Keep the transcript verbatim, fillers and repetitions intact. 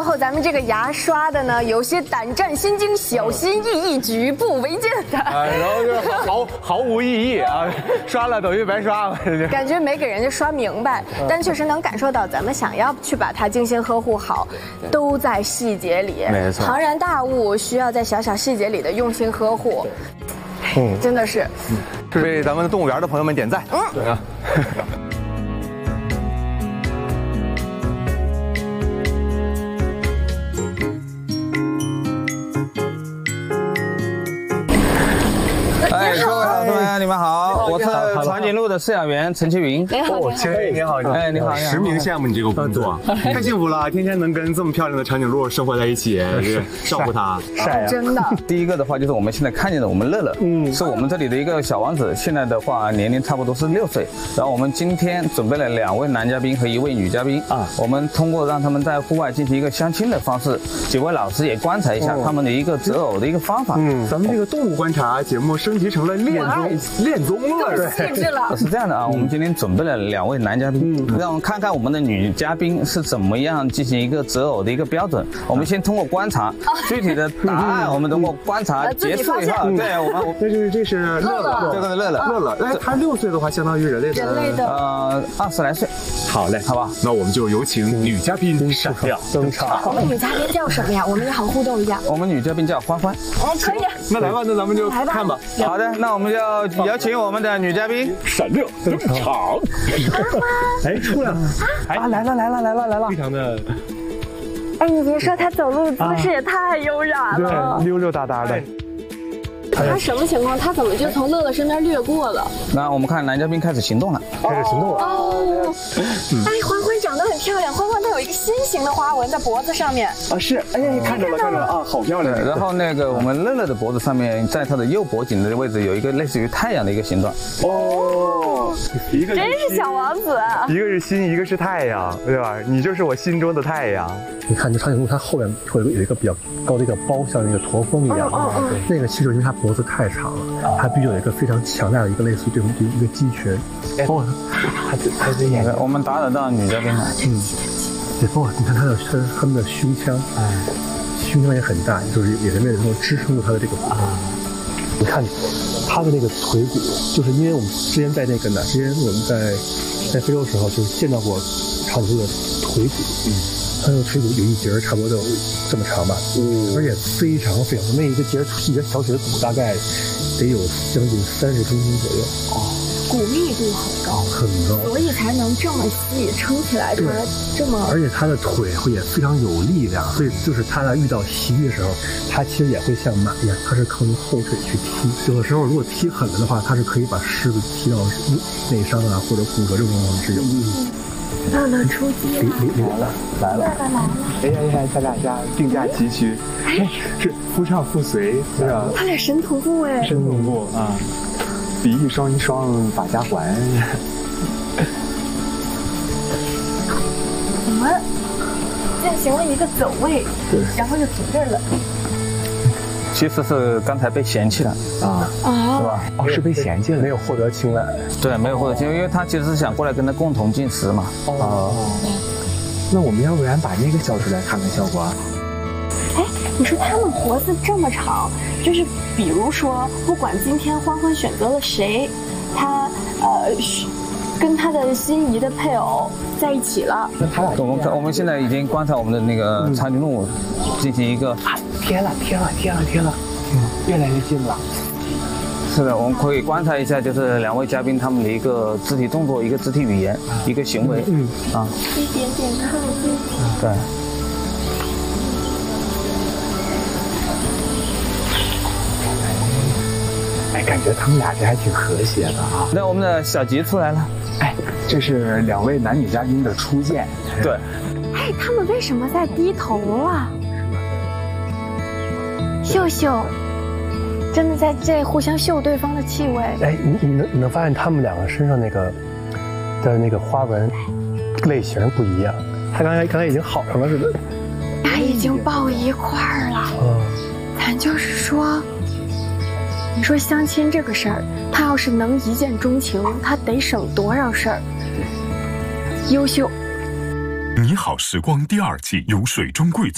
后咱们这个牙刷的呢，有些胆战心惊、小心翼翼、举步维艰的， 啊，然后就毫毫无意义啊，刷了等于白刷了， 感觉没给人家刷明白，但确实能感受到咱们想要去把它精心呵护好，都在细节里。 没错， 庞然大物需要在小小细节里的用心呵护。嗯，真的是， 为咱们的动物园的朋友们点赞。嗯，对啊。 哎，各位老师们，你们好，我是长颈鹿的饲养员陈其云。 你好， 哦，千云你好， 哎，你好， 实名羡慕你这个工作，太幸福了，天天能跟这么漂亮的长颈鹿生活在一起，照顾它， 晒真的。 第一个的话就是我们现在看见的我们乐乐，嗯，是我们这里的一个小王子，现在的话年龄差不多是六岁。然后我们今天准备了两位男嘉宾和一位女嘉宾啊，我们通过让他们在户外进行一个相亲的方式，几位老师也观察一下他们的一个择偶的一个方法。 嗯，咱们这个动物观察节目升级成了恋综，恋综了， 细致了。 是这样的啊，我们今天准备了两位男嘉宾，让我们看看我们的女嘉宾是怎么样进行一个择偶的一个标准。我们先通过观察，具体的答案我们通过观察结束以后，对我们， 这是这是乐乐， 这个乐乐， 乐乐，哎，他六岁的话，相当于人类的人类的呃二十来岁。 好嘞， 好吧， 那我们就有请女嘉宾闪亮登场。 我们女嘉宾叫什么呀？我们也好互动一下。 我们女嘉宾叫欢欢。 哦，可以。 那来吧，那咱们就看吧。 好的，那我们就有请我们的女嘉宾闪亮登场。哎，出来了！啊，来了来了来了来了！非常的。 哎，你别说，他走路姿势也太优雅了， 对，溜溜达达的。 他什么情况？他怎么就从乐乐身边掠过了？ 那我们看男嘉宾开始行动了， 开始行动了。 哦，哎，欢欢长得很漂亮，欢欢它有一个心形的花纹在脖子上面。 啊，是，哎，看着了看着了啊，好漂亮。 然后那个我们乐乐的脖子上面，在它的右脖颈的位置有一个类似于太阳的一个形状。 哦，一个真是小王子， 一个是心，一个是太阳，对吧？你就是我心中的太阳。 你看，这长颈鹿它后面会有一个有一个比较高的一个包，像那个驼峰一样。哦哦。那个其实因为它脖子太长了，它必须有一个非常强大的一个类似于这种一个肌群。包括它它这眼睛， 我们打扰到女嘉宾了。 嗯。对，包括你看它的它它们的胸腔，哎，胸腔也很大，就是也是为了能够支撑住它的这个骨头。你看它的那个腿骨，就是因为我们之前在那个哪，之前我们在在非洲的时候就见到过长颈鹿的腿骨。嗯。它的腿骨有一节差不多有这么长吧，嗯，而且非常非常那一个节一个小腿骨大概得有将近三十公斤左右， 哦，骨密度很高， 很高， 所以才能这么细撑起来，它这么， 而且它的腿会也非常有力量，所以就是它在遇到袭击的时候，它其实也会像马一样，它是靠用后腿去踢，有的时候如果踢狠了的话，它是可以把狮子踢到内伤啊或者骨折这种情况是有。嗯， 乐乐出击了， 来了来了来了来了！ 哎呀呀，咱俩家并驾齐驱，哎，是夫唱妇随，是吧？ 他俩神同步哎， 神同步啊！比翼双双把家还。 我们进行了一个走位，对，然后就停这儿了。 其实是刚才被嫌弃了啊啊，是吧？ 哦，是被嫌弃了， 没有获得青睐。 对，没有获得青睐，因为他其实是想过来跟他共同进食嘛。 哦，那我们要不然把那个叫出来看看效果啊？ 哎，你说他们脖子这么长，就是比如说，不管今天欢欢选择了谁，他呃跟他的心仪的配偶在一起了。 那他俩， 我们我们现在已经观察我们的那个长颈鹿进行一个。 贴了贴了贴了贴了，嗯，越来越近了。 是的，我们可以观察一下，就是两位嘉宾他们的一个肢体动作、一个肢体语言、一个行为，嗯啊， 一点点靠近。 对。 哎，感觉他们俩这还挺和谐的啊。 那我们的小吉出来了， 哎，这是两位男女嘉宾的初见。 对。 哎，他们为什么在低头啊？嗅嗅，真的在这互相嗅对方的气味。 哎，你你能你能发现他们两个身上那个的那个花纹类型不一样。他刚才刚才已经好上了似的， 他已经抱一块儿了。嗯，咱就是说，你说相亲这个事儿，他要是能一见钟情，他得省多少事儿。优秀。 你好时光第二季由水中贵族。